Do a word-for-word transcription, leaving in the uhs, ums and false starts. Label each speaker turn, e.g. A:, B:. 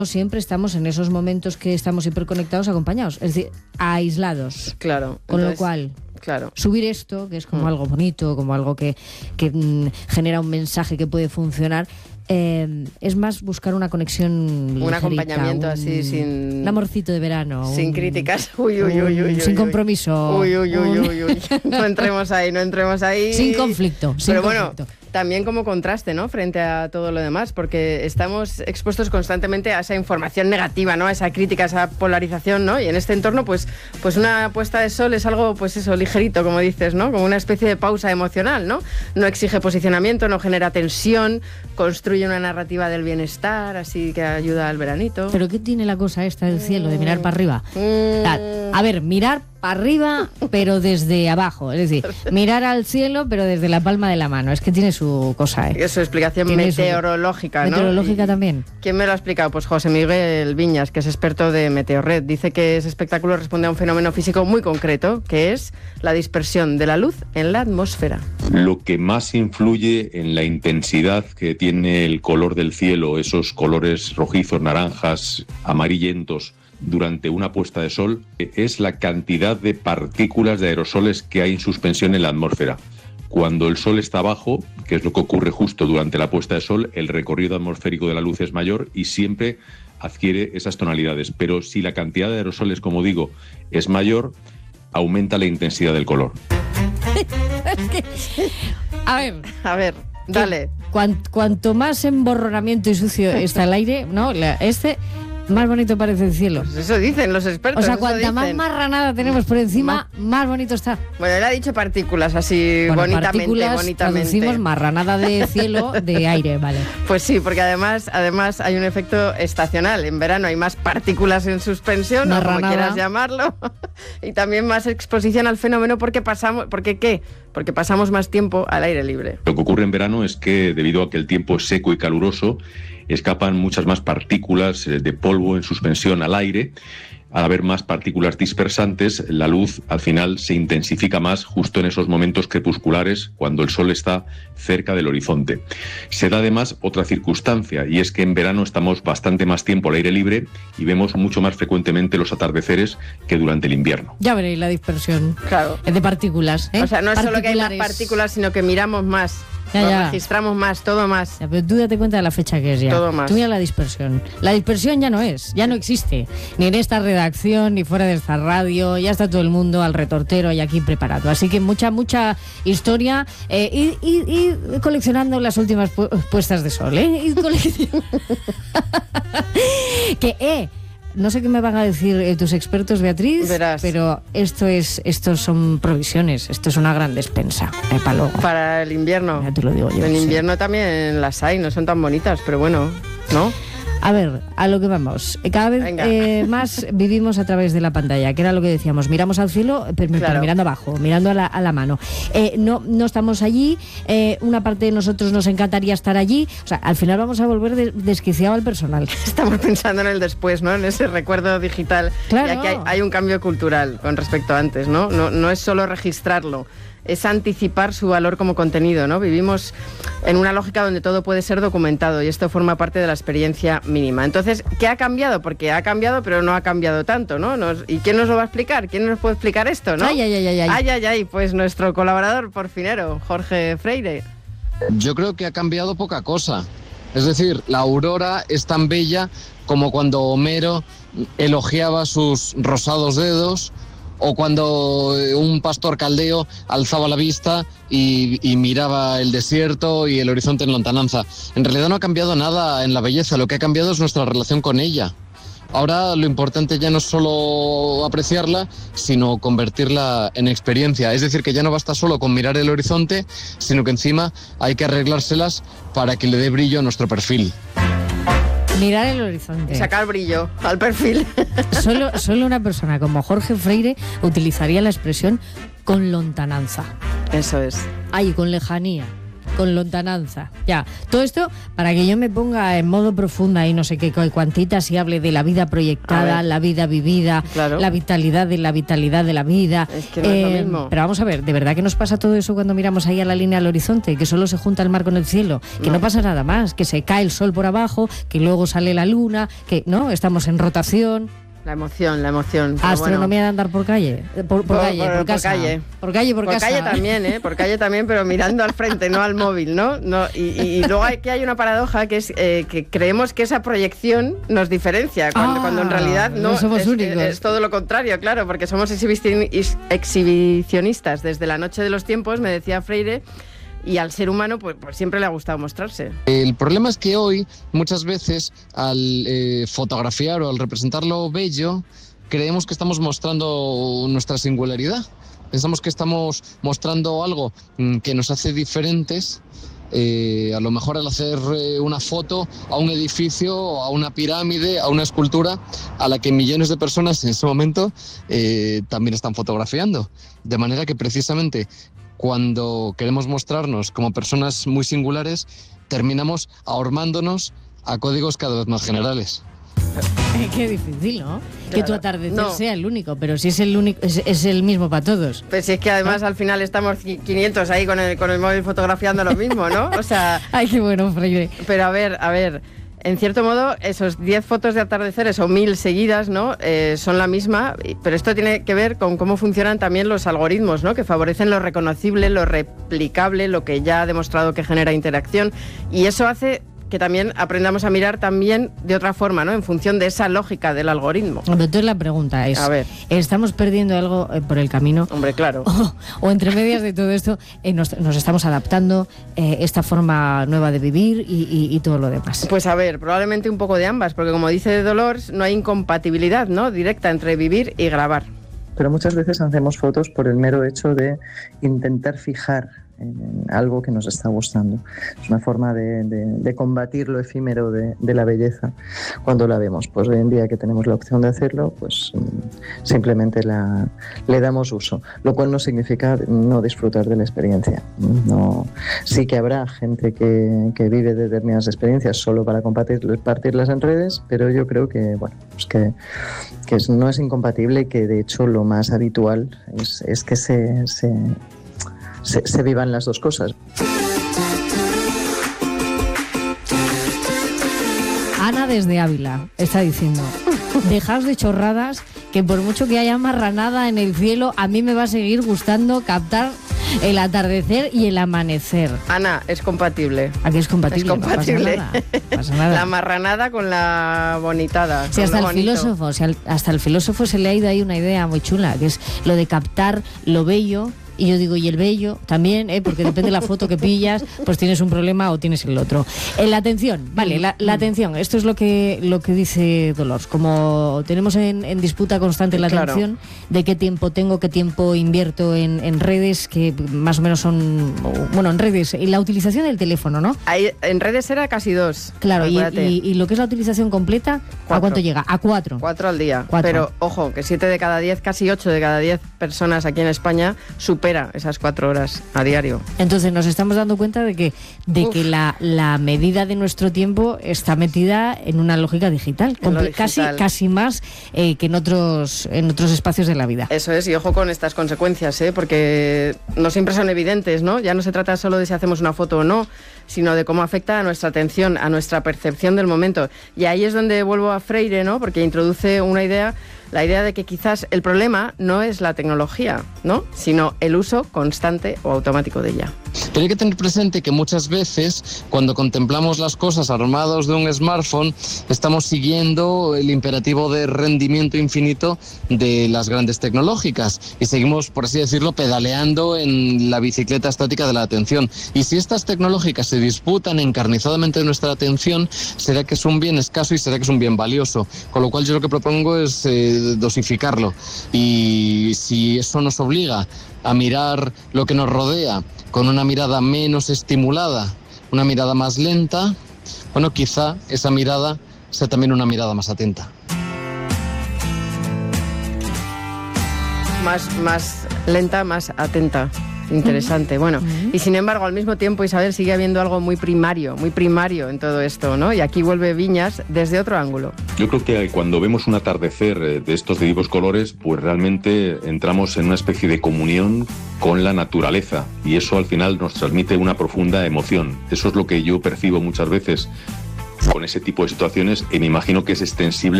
A: siempre estamos en esos momentos que estamos hiperconectados acompañados, es decir, aislados.
B: Claro.
A: Con
B: entonces,
A: lo cual,
B: claro.
A: subir esto, que es como
B: Mm.
A: algo bonito, como algo que, que mm, genera un mensaje que puede funcionar, eh, es más buscar una conexión
B: Un
A: ligerita,
B: acompañamiento
A: un,
B: así sin...
A: un amorcito de verano.
B: Sin
A: un,
B: críticas. Uy, uy, uy, uy, uy.
A: Sin compromiso.
B: Uy, uy, uy,
A: un-
B: uy, uy. No entremos ahí, no entremos ahí.
A: Sin conflicto. Sin
B: Pero bueno,
A: conflicto.
B: también como contraste, ¿no? Frente a todo lo demás, porque estamos expuestos constantemente a esa información negativa, ¿no? A esa crítica, a esa polarización, ¿no? Y en este entorno, pues, pues una puesta de sol es algo, pues eso, ligerito, como dices, ¿no? Como una especie de pausa emocional, ¿no? No exige posicionamiento, no genera tensión, construye una narrativa del bienestar, así que ayuda al veranito.
A: ¿Pero qué tiene la cosa esta del cielo, de mirar para arriba?
B: Mm.
A: Ah, A ver, mirar para arriba, pero desde abajo. Es decir, mirar al cielo, pero desde la palma de la mano. Es que tiene su cosa, ¿eh?
B: Es su explicación
A: Tiene su-
B: meteorológica, ¿no?
A: Meteorológica
B: Y-
A: también.
B: ¿Quién me lo ha explicado? Pues José Miguel Viñas, que es experto de Meteorred. Dice que ese espectáculo responde a un fenómeno físico muy concreto, que es la dispersión de la luz en la atmósfera.
C: Lo que más influye en la intensidad que tiene el color del cielo, esos colores rojizos, naranjas, amarillentos, durante una puesta de sol, es la cantidad de partículas de aerosoles que hay en suspensión en la atmósfera. Cuando el sol está abajo, que es lo que ocurre justo durante la puesta de sol, el recorrido atmosférico de la luz es mayor y siempre adquiere esas tonalidades. Pero si la cantidad de aerosoles, como digo, es mayor, aumenta la intensidad del color.
A: A ver,
B: A ver, dale.
A: cuan- cuanto más emborronamiento y sucio está el aire, ¿no? La- este, más bonito parece el cielo.
B: Pues eso dicen los
A: O
B: expertos.
A: sea,
B: eso
A: cuanta más
B: dicen.
A: marranada tenemos por encima, más bonito está.
B: Bueno, él ha dicho partículas así
A: Bueno,
B: bonitamente,
A: partículas,
B: bonitamente.
A: traducimos marranada de cielo, de aire, vale.
B: Pues sí, porque además, además hay un efecto estacional. En verano hay más partículas en suspensión, o como
A: Marranada.
B: quieras llamarlo, y también más exposición al fenómeno porque pasamos, porque ¿qué? Porque pasamos más tiempo al aire libre.
C: Lo que ocurre en verano es que, debido a que el tiempo es seco y caluroso, escapan muchas más partículas eh, de polvo en suspensión al aire. Al haber más partículas dispersantes, la luz al final se intensifica más justo en esos momentos crepusculares, cuando el sol está cerca del horizonte. Se da además otra circunstancia, y es que en verano estamos bastante más tiempo al aire libre y vemos mucho más frecuentemente los atardeceres que durante el invierno.
A: Ya veréis la dispersión
B: Claro.
A: de partículas, ¿eh?
B: O sea, no es solo que hay más
A: Particulares.
B: partículas, sino que miramos más,
A: Ya,
B: lo
A: ya.
B: registramos más, todo más.
A: Ya, pero tú date cuenta de la fecha que es ya.
B: Todo más.
A: Tú mira la dispersión. La dispersión ya no es, ya no existe. Ni en esta redacción, ni fuera de esta radio. Ya está todo el mundo al retortero y aquí preparado. Así que mucha, mucha historia. Eh, y, y- y coleccionando las últimas pu- puestas de sol, ¿eh? Y coleccion- que, eh... No sé qué me van a decir eh, tus expertos, Beatriz,
B: Verás.
A: pero esto es, estos son provisiones, esto es una gran despensa, eh, para luego.
B: Para el invierno.
A: Ya te lo digo yo.
B: En
A: sí.
B: invierno también las hay, no son tan bonitas, pero bueno, ¿no?
A: A ver, a lo que vamos. Cada vez
B: Venga.
A: eh, más vivimos a través de la pantalla, que era lo que decíamos. Miramos al cielo, pero, pero
B: Claro.
A: mirando abajo, mirando a la, a la mano. Eh, no, no estamos allí. eh, una parte de nosotros nos encantaría estar allí. O sea, al final vamos a volver de- desquiciado al personal.
B: Estamos pensando en el después, ¿no? En ese recuerdo digital.
A: Claro.
B: Y aquí hay, hay un cambio cultural con respecto a antes, ¿no? No, no es solo registrarlo, es anticipar su valor como contenido, ¿no? Vivimos en una lógica donde todo puede ser documentado y esto forma parte de la experiencia mínima. Entonces, ¿qué ha cambiado? Porque ha cambiado, pero no ha cambiado tanto, ¿no? Nos- ¿Y quién nos lo va a explicar? ¿Quién nos puede explicar esto, no?
A: Ay, ay, ay, ay, ay.
B: Ay, ay, ay, pues nuestro colaborador porfinero, Jorge Freire.
D: Yo creo que ha cambiado poca cosa. Es decir, la aurora es tan bella como cuando Homero elogiaba sus rosados dedos o cuando un pastor caldeo alzaba la vista y, y miraba el desierto y el horizonte en lontananza. En realidad no ha cambiado nada en la belleza, lo que ha cambiado es nuestra relación con ella. Ahora lo importante ya no es solo apreciarla, sino convertirla en experiencia. Es decir, que ya no basta solo con mirar el horizonte, sino que encima hay que arreglárselas para que le dé brillo a nuestro perfil.
A: Mirar el horizonte.
B: Sacar brillo al perfil.
A: Solo, solo una persona como Jorge Freire utilizaría la expresión con lontananza.
B: Eso es.
A: Ay, con lejanía. con lontananza. Ya, todo esto para que yo me ponga en modo profunda y no sé qué cuantitas y hable de la vida proyectada, la vida vivida, claro. la vitalidad de la vitalidad de la vida.
B: Es que no eh, es lo mismo.
A: Pero vamos a ver, ¿de verdad que nos pasa todo eso cuando miramos ahí a la línea al horizonte? Que solo se junta el mar con el cielo, que no, no pasa nada más, que se cae el sol por abajo, que luego sale la luna, que no, estamos en rotación.
B: La emoción, la emoción.
A: Astronomía bueno. de andar por calle, por, por, por calle, por, por,
B: por
A: casa.
B: calle.
A: Por calle, por,
B: por
A: casa.
B: Por calle también, ¿eh? Por calle también, pero mirando al frente, no al móvil, ¿no? no y, y, y luego hay que hay una paradoja que es eh, que creemos que esa proyección nos diferencia, cuando,
A: ah,
B: cuando en realidad no,
A: no somos
B: es,
A: únicos.
B: Es, es todo lo contrario, claro, porque somos exhibicionistas desde la noche de los tiempos, me decía Freire. Y al ser humano pues, pues siempre le ha gustado mostrarse.
D: El problema es que hoy muchas veces al eh, fotografiar o al representar lo bello creemos que estamos mostrando nuestra singularidad. Pensamos que estamos mostrando algo mm, que nos hace diferentes. Eh, a lo mejor al hacer eh, una foto a un edificio, a una pirámide, a una escultura a la que millones de personas en ese momento eh, también están fotografiando. De manera que precisamente cuando queremos mostrarnos como personas muy singulares, terminamos ahormándonos a códigos cada vez más generales.
A: Qué difícil, ¿no?
B: Claro.
A: Que tu atardecer
B: no.
A: sea el único, pero si es el único, es, es el mismo para todos.
B: Pues si es que además ¿no? al final estamos quinientos ahí con el, con el móvil fotografiando lo mismo, ¿no? O sea...
A: Ay, qué bueno, Freire.
B: Pero a ver, a ver... En cierto modo, esos diez fotos de atardeceres o mil seguidas, ¿no? Eh, son la misma, pero esto tiene que ver con cómo funcionan también los algoritmos, ¿no? Que favorecen lo reconocible, lo replicable, lo que ya ha demostrado que genera interacción, y eso hace que también aprendamos a mirar también de otra forma, ¿no? En función de esa lógica del algoritmo.
A: Entonces la pregunta es, a ver, ¿estamos perdiendo algo eh, por el camino?
B: Hombre, claro.
A: O, o entre medias de todo esto, eh, nos, nos estamos adaptando eh, esta forma nueva de vivir y, y, y todo lo demás.
B: Pues a ver, probablemente un poco de ambas, porque como dice Dolores, no hay incompatibilidad, ¿no? Directa entre vivir y grabar.
E: Pero muchas veces hacemos fotos por el mero hecho de intentar fijar en algo que nos está gustando. Es una forma de, de, de combatir lo efímero de, de la belleza cuando la vemos. Pues hoy en día que tenemos la opción de hacerlo, pues simplemente la, le damos uso, lo cual no significa no disfrutar de la experiencia. No, sí que habrá gente que, que vive determinadas experiencias solo para compartirlas en redes, pero yo creo que, bueno, pues que, que no es incompatible y que de hecho lo más habitual es, es que se... se Se, se vivan las dos cosas.
A: Ana desde Ávila está diciendo: dejaos de chorradas, que por mucho que haya marranada en el cielo, a mí me va a seguir gustando captar el atardecer y el amanecer.
B: Ana, es compatible.
A: Aquí es compatible.
B: Es compatible.
A: No pasa nada, no pasa nada.
B: La marranada con la bonitada.
A: Sí, hasta el
B: bonito.
A: filósofo, si al, hasta el filósofo se le ha ido ahí una idea muy chula, que es lo de captar lo bello. Y yo digo, y el bello también, ¿eh? Porque depende de la foto que pillas, pues tienes un problema o tienes el otro. En la atención, vale, la, la atención, esto es lo que lo que dice Dolores. Como tenemos en, en disputa constante la
B: claro.
A: atención, de qué tiempo tengo, qué tiempo invierto en, en redes, que más o menos son, bueno, en redes, y la utilización del teléfono, ¿no?
B: Ahí, en redes era casi dos.
A: Claro, y, y, y lo que es la utilización completa, cuatro. ¿A cuánto llega? A cuatro.
B: Cuatro al día.
A: Cuatro.
B: Pero, ojo, que siete de cada diez, casi ocho de cada diez personas aquí en España supera esas cuatro horas a diario.
A: Entonces nos estamos dando cuenta de que de Uf. que la, la medida de nuestro tiempo está metida en una lógica digital, digital. casi casi más eh, que en otros en otros espacios de la vida.
B: Eso es, y ojo con estas consecuencias, ¿eh? Porque no siempre son evidentes, ¿no? Ya no se trata solo de si hacemos una foto o no, sino de cómo afecta a nuestra atención, a nuestra percepción del momento. Y ahí es donde vuelvo a Freire, ¿no? Porque introduce una idea, la idea de que quizás el problema no es la tecnología, ¿no? Sino el uso constante o automático de ella.
D: Pero hay que tener presente que muchas veces, cuando contemplamos las cosas armados de un smartphone, estamos siguiendo el imperativo de rendimiento infinito de las grandes tecnológicas y seguimos, por así decirlo, pedaleando en la bicicleta estática de la atención. Y si estas tecnológicas se disputan encarnizadamente de nuestra atención, será que es un bien escaso y será que es un bien valioso. Con lo cual yo lo que propongo es eh, dosificarlo. Y si eso nos obliga a mirar lo que nos rodea con una mirada menos estimulada, una mirada más lenta, bueno, quizá esa mirada sea también una mirada más atenta.
B: Más, más lenta, más atenta. interesante. Bueno, y sin embargo, al mismo tiempo, Isabel, sigue habiendo algo muy primario, muy primario en todo esto, ¿no? Y aquí vuelve Viñas desde otro ángulo.
C: Yo creo que cuando vemos un atardecer de estos de vivos colores, pues realmente entramos en una especie de comunión con la naturaleza, y eso al final nos transmite una profunda emoción. Eso es lo que yo percibo muchas veces con ese tipo de situaciones, y me imagino que es extensible